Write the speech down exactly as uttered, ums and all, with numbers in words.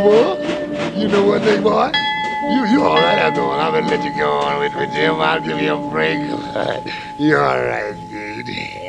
boy? You know what, big boy? You you all right after all. I'm gonna let you go on with, with Jim. I'll give you a break. You all right, dude?